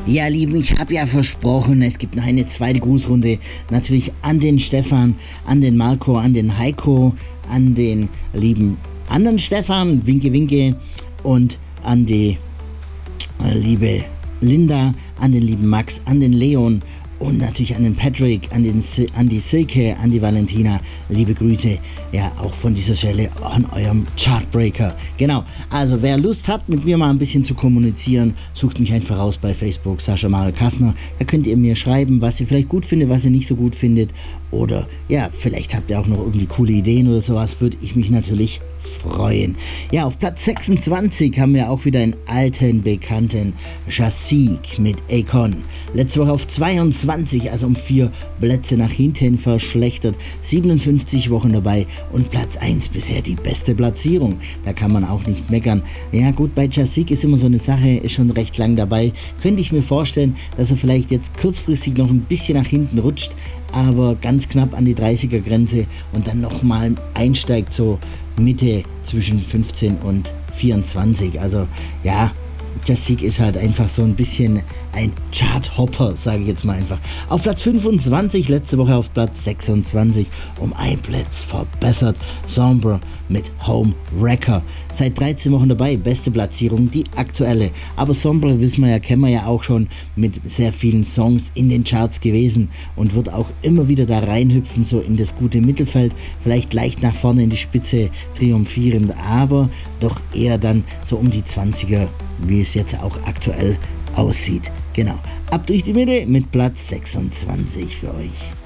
Ja, Lieben, ich habe ja versprochen, es gibt noch eine zweite Grußrunde. Natürlich an den Stefan, an den Marco, an den Heiko, an den lieben anderen Stefan, Winke Winke, und an die liebe Linda, an den lieben Max, an den Leon und natürlich an den Patrick, an die Silke, an die Valentina. Liebe Grüße, ja, auch von dieser Stelle an eurem Chartbreaker. Genau, also wer Lust hat, mit mir mal ein bisschen zu kommunizieren, sucht mich einfach raus bei Facebook, Sascha Mario Kassner. Da könnt ihr mir schreiben, was ihr vielleicht gut findet, was ihr nicht so gut findet. Oder ja, vielleicht habt ihr auch noch irgendwie coole Ideen oder sowas, würde ich mich natürlich freuen. Ja, auf Platz 26 haben wir auch wieder einen alten Bekannten, Jasik mit Akon. Letzte Woche auf 22, also um 4 Plätze nach hinten verschlechtert. 57 Wochen dabei und Platz 1 bisher die beste Platzierung. Da kann man auch nicht meckern. Ja gut, bei Jasik ist immer so eine Sache, ist schon recht lang dabei. Könnte ich mir vorstellen, dass er vielleicht jetzt kurzfristig noch ein bisschen nach hinten rutscht, aber ganz knapp an die 30er-Grenze und dann nochmal einsteigt, so Mitte zwischen 15 und 24. Also ja, Jasik ist halt einfach so ein bisschen ein Chart-Hopper, sage ich jetzt mal einfach. Auf Platz 25, letzte Woche auf Platz 26, um 1 Platz verbessert. Sombre mit Home Wrecker. Seit 13 Wochen dabei, beste Platzierung, die aktuelle. Aber Sombre, wissen wir ja, kennen wir ja auch schon, mit sehr vielen Songs in den Charts gewesen und wird auch immer wieder da reinhüpfen, so in das gute Mittelfeld. Vielleicht leicht nach vorne in die Spitze triumphierend, aber doch eher dann so um die 20er, wie es jetzt auch aktuell aussieht. Genau, ab durch die Mitte mit Platz 26 für euch.